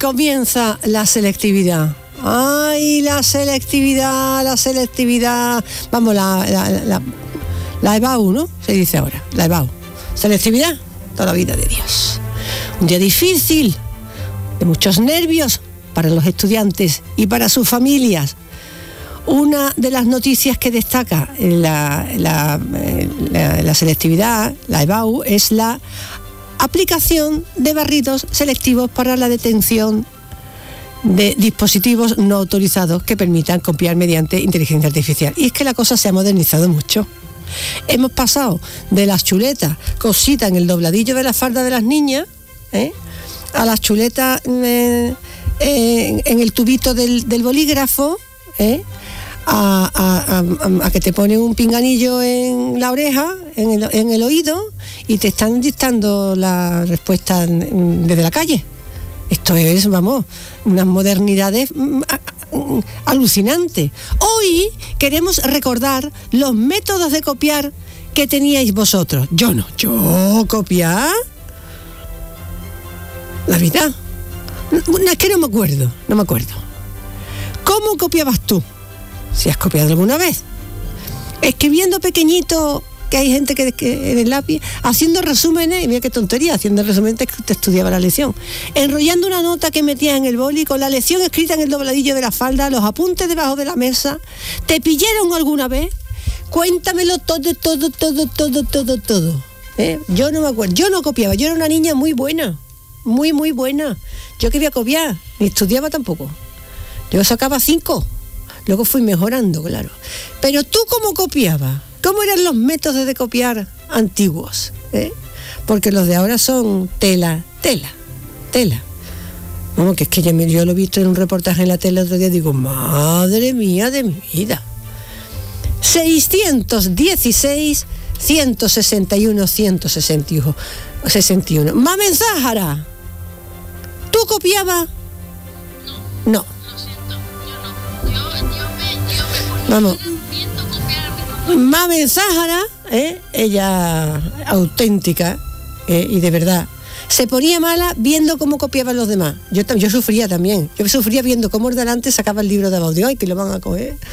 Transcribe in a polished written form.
comienza la selectividad. ¡Ay, la selectividad, la selectividad! Vamos, la EBAU, ¿no? Se dice ahora, la EBAU. Selectividad, toda la vida de Dios. Un día difícil, de muchos nervios para los estudiantes y para sus familias. Una de las noticias que destaca la selectividad, la EBAU, es la aplicación de barridos selectivos para la detención de dispositivos no autorizados que permitan copiar mediante inteligencia artificial. Y es que la cosa se ha modernizado mucho. Hemos pasado de las chuletas, cositas en el dobladillo de la falda de las niñas, a las chuletas en el tubito del bolígrafo, a que te ponen un pinganillo en la oreja, en el oído, y te están dictando la respuesta desde la calle. Esto es, vamos, unas modernidades alucinantes. Hoy queremos recordar los métodos de copiar que teníais vosotros. Yo no. ¿Yo copiar? La vida. Es que no me acuerdo. ¿Cómo copiabas tú? Si has copiado alguna vez. Escribiendo pequeñito, que hay gente que en el lápiz, haciendo resúmenes, y mira qué tontería, haciendo resúmenes te estudiaba la lección, enrollando una nota que metías en el boli, con la lección escrita en el dobladillo de la falda, los apuntes debajo de la mesa. ¿Te pillaron alguna vez? Cuéntamelo todo. Yo no me acuerdo, yo no copiaba, yo era una niña muy buena, muy buena. Yo quería copiar, ni estudiaba tampoco. Yo sacaba 5, luego fui mejorando, claro. Pero tú, ¿cómo copiabas? ¿Cómo eran los métodos de copiar antiguos? Porque los de ahora son tela. Vamos, que es que yo lo he visto en un reportaje en la tele el otro día, digo, madre mía de mi vida. 616, 161, 161. Mamen Záhara, ¿tú copiabas? No. Lo siento, yo no. Vamos. Mamen Záhara, ella auténtica, y de verdad, se ponía mala viendo cómo copiaban los demás. Yo sufría también. Yo sufría viendo cómo el delante sacaba el libro de Baudió y que lo van a coger.